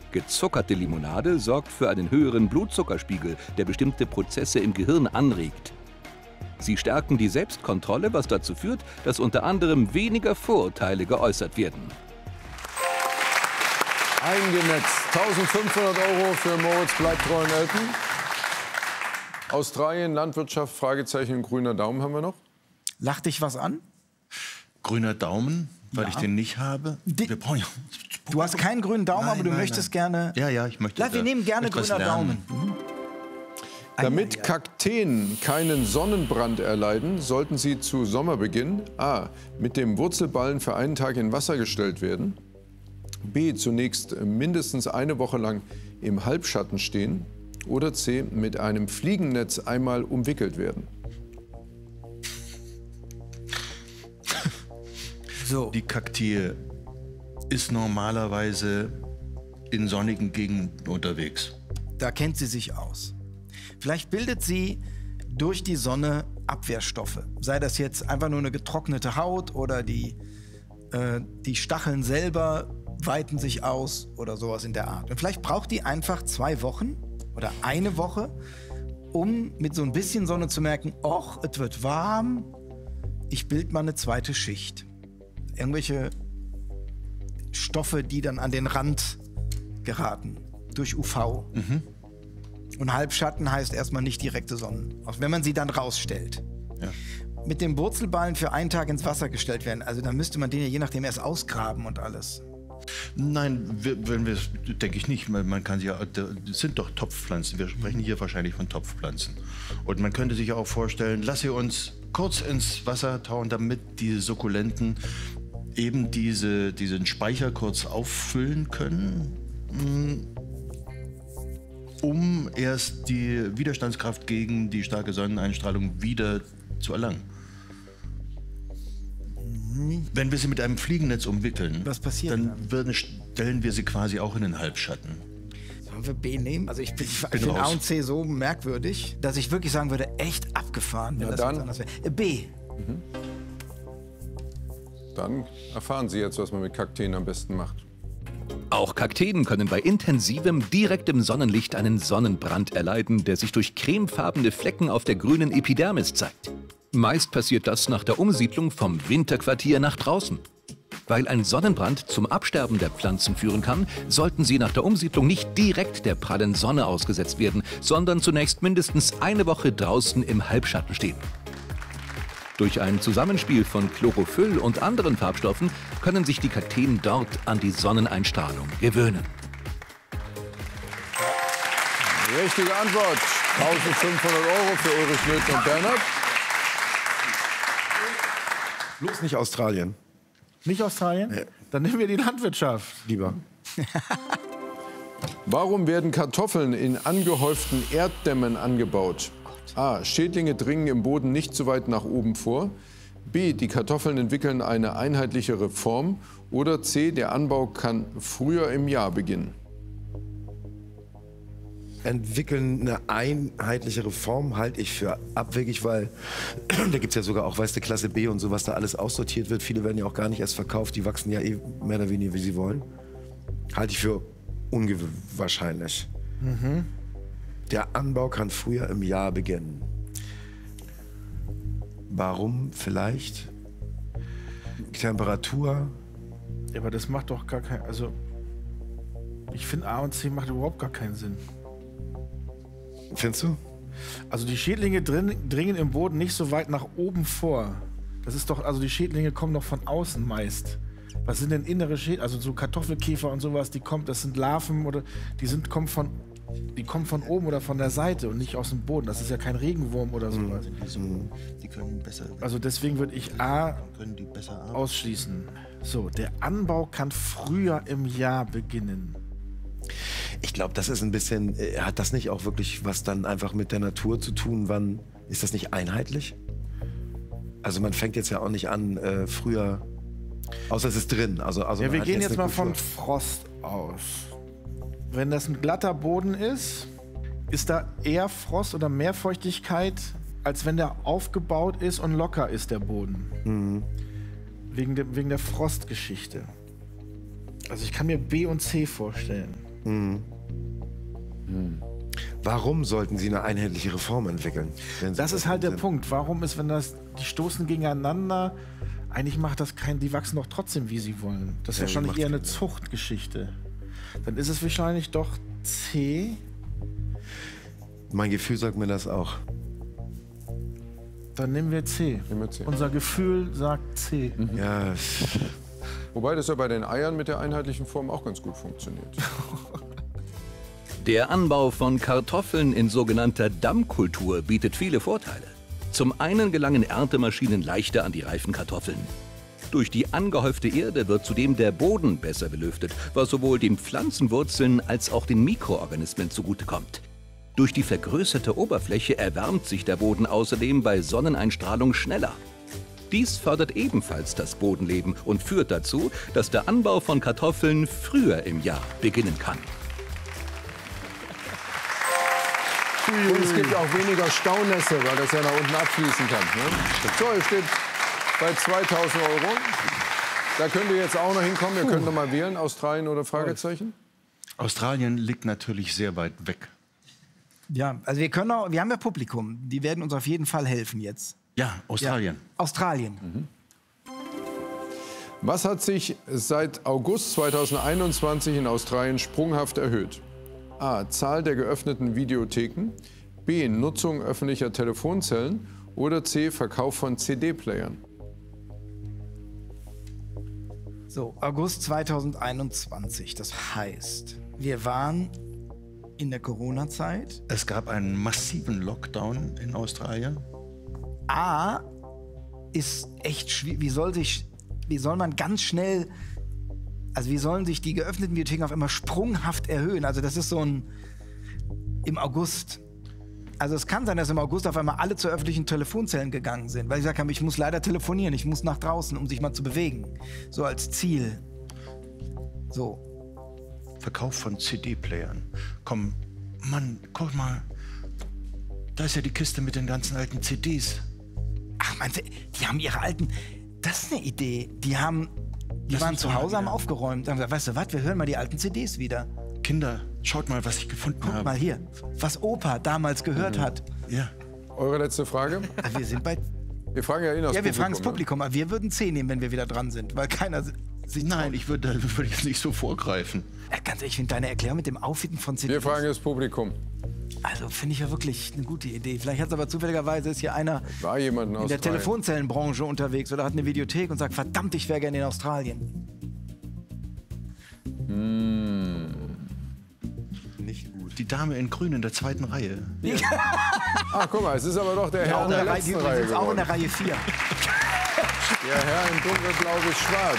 Gezuckerte Limonade sorgt für einen höheren Blutzuckerspiegel, der bestimmte Prozesse im Gehirn anregt. Sie stärken die Selbstkontrolle, was dazu führt, dass unter anderem weniger Vorurteile geäußert werden. Eingenetzt. 1.500 € für Moritz bleibt treu in Elten. Australien, Landwirtschaft, Fragezeichen, grüner Daumen haben wir noch. Lacht dich was an? Grüner Daumen, weil ich den nicht habe. Wir brauchen ja Du hast keinen grünen Daumen, aber du möchtest gerne... Ja, ich möchte. Wir nehmen gerne grüner Daumen. Damit Kakteen keinen Sonnenbrand erleiden, sollten sie zu Sommerbeginn a. mit dem Wurzelballen für einen Tag in Wasser gestellt werden, b. zunächst mindestens eine Woche lang im Halbschatten stehen oder c. mit einem Fliegennetz einmal umwickelt werden. So. Die Kaktee ist normalerweise in sonnigen Gegenden unterwegs. Da kennt sie sich aus. Vielleicht bildet sie durch die Sonne Abwehrstoffe. Sei das jetzt einfach nur eine getrocknete Haut oder die Stacheln selber weiten sich aus oder sowas in der Art. Und vielleicht braucht die einfach 2 Wochen oder eine Woche, um mit so ein bisschen Sonne zu merken, och, es wird warm, ich bild mal eine zweite Schicht. Irgendwelche Stoffe, die dann an den Rand geraten durch UV. Und Halbschatten heißt erstmal nicht direkte Sonne, auch wenn man sie dann rausstellt. Ja. Mit dem Wurzelballen für einen Tag ins Wasser gestellt werden, also dann müsste man den ja je nachdem erst ausgraben und alles. Nein, denke ich nicht. Man kann sie ja, das sind doch Topfpflanzen. Wir sprechen hier wahrscheinlich von Topfpflanzen. Und man könnte sich ja auch vorstellen, lass sie uns kurz ins Wasser tauchen, damit die Sukkulenten eben diesen Speicher kurz auffüllen können, um erst die Widerstandskraft gegen die starke Sonneneinstrahlung wieder zu erlangen. Wenn wir sie mit einem Fliegennetz umwickeln, was passiert dann stellen wir sie quasi auch in den Halbschatten. Sollen wir B nehmen? Also ich finde A und C so merkwürdig, dass ich wirklich sagen würde, echt abgefahren, wenn das was anderes wäre. B. Dann erfahren Sie jetzt, was man mit Kakteen am besten macht. Auch Kakteen können bei intensivem, direktem Sonnenlicht einen Sonnenbrand erleiden, der sich durch cremefarbene Flecken auf der grünen Epidermis zeigt. Meist passiert das nach der Umsiedlung vom Winterquartier nach draußen. Weil ein Sonnenbrand zum Absterben der Pflanzen führen kann, sollten sie nach der Umsiedlung nicht direkt der prallen Sonne ausgesetzt werden, sondern zunächst mindestens eine Woche draußen im Halbschatten stehen. Durch ein Zusammenspiel von Chlorophyll und anderen Farbstoffen können sich die Kakteen dort an die Sonneneinstrahlung gewöhnen. Richtige Antwort. 1.500 € für Ulrich Nöthen und Bernhard. Bloß nicht Australien. Nicht Australien? Ja. Dann nehmen wir die Landwirtschaft. Lieber. Warum werden Kartoffeln in angehäuften Erddämmen angebaut? A. Schädlinge dringen im Boden nicht so weit nach oben vor. B. Die Kartoffeln entwickeln eine einheitlichere Form. Oder C. Der Anbau kann früher im Jahr beginnen. Entwickeln eine einheitlichere Form halte ich für abwegig, weil da gibt es ja sogar auch, weißt du, Klasse B und so, was da alles aussortiert wird. Viele werden ja auch gar nicht erst verkauft, die wachsen ja eh mehr oder weniger, wie sie wollen. Halte ich für unwahrscheinlich. Der Anbau kann früher im Jahr beginnen. Warum vielleicht? Temperatur? Ja, aber das macht doch gar keinen... Also, ich finde A und C macht überhaupt gar keinen Sinn. Findest du? Also die Schädlinge dringen im Boden nicht so weit nach oben vor. Das ist doch, also die Schädlinge kommen doch von außen meist. Was sind denn innere Schädlinge? Also so Kartoffelkäfer und sowas, das sind Larven oder die kommen von oben oder von der Seite und nicht aus dem Boden. Das ist ja kein Regenwurm oder sowas. Die können besser. Also deswegen würde ich A ausschließen. So, der Anbau kann früher im Jahr beginnen. Ich glaube, das ist ein bisschen, hat das nicht auch wirklich was dann einfach mit der Natur zu tun? Wann ist das nicht einheitlich? Also man fängt jetzt ja auch nicht an, früher, außer es ist drin. Also ja, wir gehen jetzt mal von Frost aus. Wenn das ein glatter Boden ist da eher Frost oder mehr Feuchtigkeit, als wenn der aufgebaut ist und locker ist, der Boden. Wegen der Frostgeschichte. Also ich kann mir B und C vorstellen. Warum sollten sie eine einheitliche Reform entwickeln? Das ist halt der Punkt. Warum ist, wenn die stoßen gegeneinander, eigentlich macht das die wachsen doch trotzdem, wie sie wollen. Das ist wahrscheinlich eher eine Zuchtgeschichte. Dann ist es wahrscheinlich doch C. Mein Gefühl sagt mir das auch. Dann nehmen wir C. Unser Gefühl sagt C. Ja. Wobei das ja bei den Eiern mit der einheitlichen Form auch ganz gut funktioniert. Der Anbau von Kartoffeln in sogenannter Dammkultur bietet viele Vorteile. Zum einen gelangen Erntemaschinen leichter an die reifen Kartoffeln. Durch die angehäufte Erde wird zudem der Boden besser belüftet, was sowohl den Pflanzenwurzeln als auch den Mikroorganismen zugutekommt. Durch die vergrößerte Oberfläche erwärmt sich der Boden außerdem bei Sonneneinstrahlung schneller. Dies fördert ebenfalls das Bodenleben und führt dazu, dass der Anbau von Kartoffeln früher im Jahr beginnen kann. Und es gibt auch weniger Staunässe, weil das ja nach unten abfließen kann. Ne? So, ihr steht bei 2.000 €. Da könnt ihr jetzt auch noch hinkommen. Ihr könnt noch mal wählen, Australien oder Fragezeichen. Australien liegt natürlich sehr weit weg. Ja, also wir haben ja Publikum. Die werden uns auf jeden Fall helfen jetzt. Ja, Australien. Ja. Australien. Was hat sich seit August 2021 in Australien sprunghaft erhöht? A. Zahl der geöffneten Videotheken. B. Nutzung öffentlicher Telefonzellen. Oder C. Verkauf von CD-Playern. So, August 2021. Das heißt, wir waren in der Corona-Zeit. Es gab einen massiven Lockdown in Australien. A. Ist echt schwierig. Wie soll man ganz schnell... Also wie sollen sich die geöffneten Bibliotheken auf einmal sprunghaft erhöhen? Also das ist so im August. Also es kann sein, dass im August auf einmal alle zu öffentlichen Telefonzellen gegangen sind, weil sie gesagt haben, ich muss leider telefonieren, ich muss nach draußen, um sich mal zu bewegen. So als Ziel. So. Verkauf von CD-Playern. Komm, Mann, guck mal. Da ist ja die Kiste mit den ganzen alten CDs. Ach, meinst du, die haben ihre alten... Das ist eine Idee. Die waren zu Hause, haben aufgeräumt. Haben gesagt, weißt du was, wir hören mal die alten CDs wieder. Kinder, schaut mal, was ich gefunden habe. Guck mal hier, was Opa damals gehört hat. Ja. Eure letzte Frage? Wir sind bei... Wir fragen ja eh noch das Publikum. Ja, wir fragen das Publikum, aber wir würden C nehmen, wenn wir wieder dran sind, weil keiner sich... Nein, ich würde jetzt nicht so vorgreifen. Ja, ganz ehrlich, ich finde deine Erklärung mit dem Auffinden von CDs... Wir fragen das Publikum. Also finde ich ja wirklich eine gute Idee. Vielleicht hat es aber zufälligerweise ist hier einer War jemand in der Telefonzellenbranche unterwegs oder hat eine Videothek und sagt, verdammt, ich wäre gerne in Australien. Nicht gut. Die Dame in Grün in der zweiten Reihe. Ah, guck mal, es ist aber doch der Herr in der letzten Reihe ist auch in der Reihe 4. Der Herr in dunkelblau bis schwarz.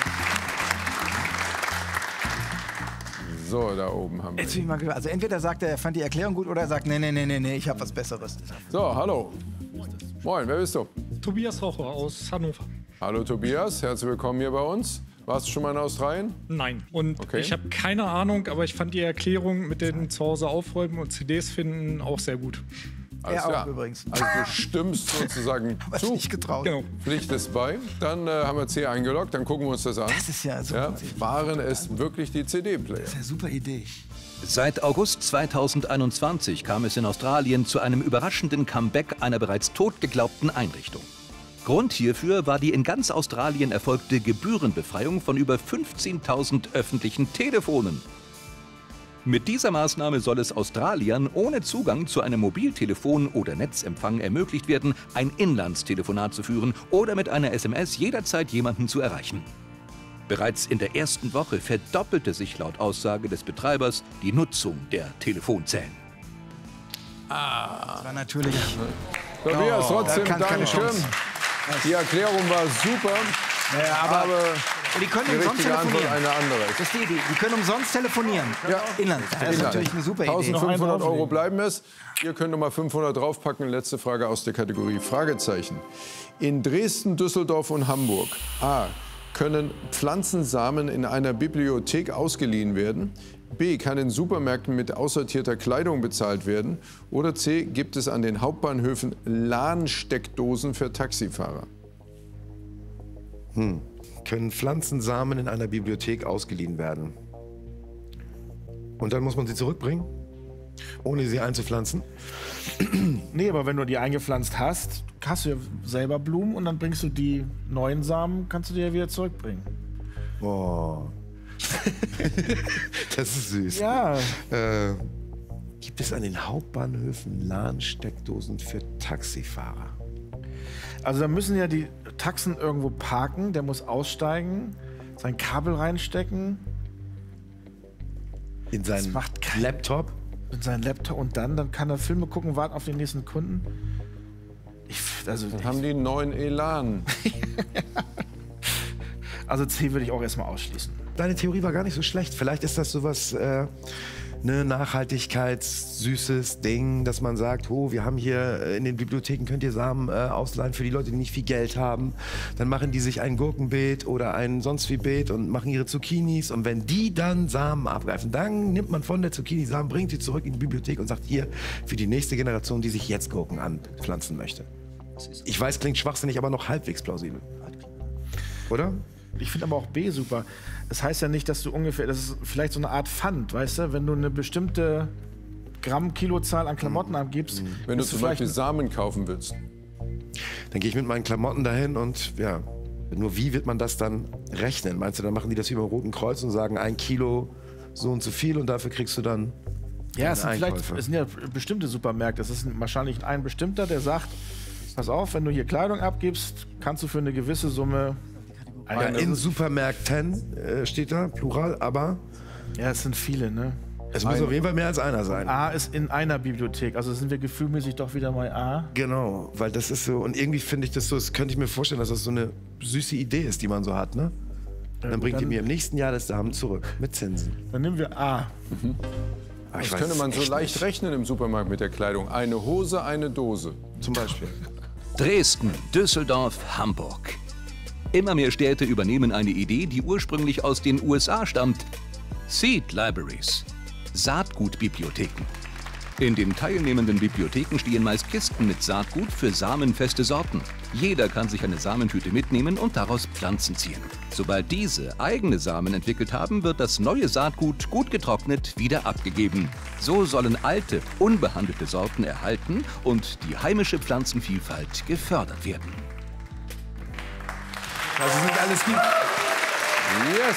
So, da oben haben wir Jetzt bin ich mal gespannt. Also entweder sagt er fand die Erklärung gut oder er sagt, nee, ich habe was Besseres. So, hallo. Moin, wer bist du? Tobias Rocher aus Hannover. Hallo Tobias, herzlich willkommen hier bei uns. Warst du schon mal in Australien? Nein. Und Okay. ich habe keine Ahnung, aber ich fand die Erklärung mit den Zuhause aufräumen und CDs finden auch sehr gut. Alles Er auch klar. übrigens. Also du stimmst sozusagen Was zu, nicht getraut. Genau. pflichtest bei. Dann haben wir C eingeloggt, dann gucken wir uns das an. Das ist ja so Ja, waren es wirklich die CD-Player? eine super Idee. Seit August 2021 kam es in Australien zu einem überraschenden Comeback einer bereits totgeglaubten Einrichtung. Grund hierfür war die in ganz Australien erfolgte Gebührenbefreiung von über 15.000 öffentlichen Telefonen. Mit dieser Maßnahme soll es Australiern ohne Zugang zu einem Mobiltelefon oder Netzempfang ermöglicht werden, ein Inlandstelefonat zu führen oder mit einer SMS jederzeit jemanden zu erreichen. Bereits in der ersten Woche verdoppelte sich laut Aussage des Betreibers die Nutzung der Telefonzellen. Das war natürlich... Tobias, trotzdem keine danke. Chance. Die Erklärung war super, Ja, aber die können die umsonst richtige Antwort telefonieren. eine andere. Das ist die Idee. Die können umsonst telefonieren. Ja. Inland. Das ist natürlich eine super Idee. 1500 € bleiben es. Ihr könnt noch mal 500 draufpacken. Letzte Frage aus der Kategorie Fragezeichen. In Dresden, Düsseldorf und Hamburg A. können Pflanzensamen in einer Bibliothek ausgeliehen werden. B. kann in Supermärkten mit aussortierter Kleidung bezahlt werden. Oder C. gibt es an den Hauptbahnhöfen LAN-Steckdosen für Taxifahrer. Können Pflanzensamen in einer Bibliothek ausgeliehen werden? Und dann muss man sie zurückbringen, ohne sie einzupflanzen? Nee, aber wenn du die eingepflanzt hast, hast du ja selber Blumen und dann bringst du die neuen Samen, kannst du die ja wieder zurückbringen. Boah. Das ist süß. Ja. Gibt es an den Hauptbahnhöfen LAN-Steckdosen für Taxifahrer? Also da müssen ja die Taxen irgendwo parken, der muss aussteigen, sein Kabel reinstecken. In seinen macht kein- Laptop? In seinen Laptop und dann kann er Filme gucken, warten auf den nächsten Kunden. Dann haben die einen neuen Elan. Also C würde ich auch erstmal ausschließen. Deine Theorie war gar nicht so schlecht. Vielleicht ist das sowas, ne, nachhaltigkeitssüßes Ding, dass man sagt, oh, wir haben hier in den Bibliotheken, könnt ihr Samen ausleihen für die Leute, die nicht viel Geld haben. Dann machen die sich ein Gurkenbeet oder ein sonst wie Beet und machen ihre Zucchinis. Und wenn die dann Samen abgreifen, dann nimmt man von der Zucchini Samen, bringt die zurück in die Bibliothek und sagt, hier, für die nächste Generation, die sich jetzt Gurken anpflanzen möchte. Ich weiß, klingt schwachsinnig, aber noch halbwegs plausibel. Oder? Ich finde aber auch B super. Das heißt ja nicht, dass du ungefähr, das ist vielleicht so eine Art Pfand, weißt du, wenn du eine bestimmte Kilozahl an Klamotten abgibst. Wenn du bist zum vielleicht Beispiel Samen kaufen willst. Dann gehe ich mit meinen Klamotten dahin und ja, nur wie wird man das dann rechnen? Meinst du, dann machen die das wie beim Roten Kreuz und sagen 1 Kilo so und so viel und dafür kriegst du dann Ja, es sind, Einkäufe? es sind ja bestimmte Supermärkte. Es ist wahrscheinlich ein bestimmter, der sagt, pass auf, wenn du hier Kleidung abgibst, kannst du für eine gewisse Summe... Ja, in Supermärkten steht da, Plural, aber Ja, es sind viele, ne? es muss auf jeden Fall mehr als einer sein. A ist in einer Bibliothek, also sind wir gefühlmäßig doch wieder mal A. Genau, weil das ist so, und irgendwie finde ich das so, das könnte ich mir vorstellen, dass das so eine süße Idee ist, die man so hat, ne? Dann bringt die mir im nächsten Jahr das Samen zurück, mit Zinsen. Dann nehmen wir A. Aber ich Das weiß könnte man es so echt leicht nicht. rechnen im Supermarkt mit der Kleidung. Eine Hose, eine Dose. Zum Beispiel. Dresden, Düsseldorf, Hamburg. Immer mehr Städte übernehmen eine Idee, die ursprünglich aus den USA stammt. Seed Libraries, Saatgutbibliotheken. In den teilnehmenden Bibliotheken stehen meist Kisten mit Saatgut für samenfeste Sorten. Jeder kann sich eine Samentüte mitnehmen und daraus Pflanzen ziehen. Sobald diese eigene Samen entwickelt haben, wird das neue Saatgut gut getrocknet wieder abgegeben. So sollen alte, unbehandelte Sorten erhalten und die heimische Pflanzenvielfalt gefördert werden. Das sind alles die. Yes!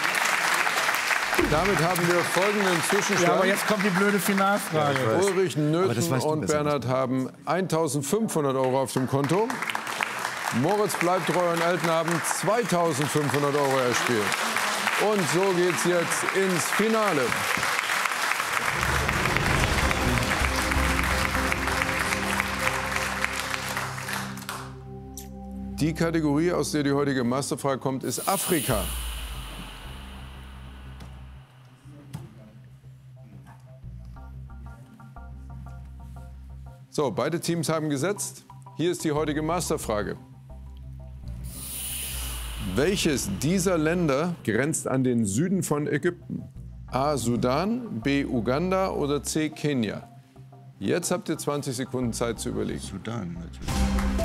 Damit haben wir folgenden Zwischenstand. Ja, aber jetzt kommt die blöde Finalfrage. Ulrich Aber das Nöthen weißt du und besser. Bernhard haben 1.500 € auf dem Konto. Moritz bleibt treu und Elton haben 2.500 € erspielt. Und so geht's jetzt ins Finale. Die Kategorie, aus der die heutige Masterfrage kommt, ist Afrika. So, beide Teams haben gesetzt. Hier ist die heutige Masterfrage. Welches dieser Länder grenzt an den Süden von Ägypten? A. Sudan, B. Uganda oder C. Kenia? Jetzt habt ihr 20 Sekunden Zeit zu überlegen. Sudan natürlich.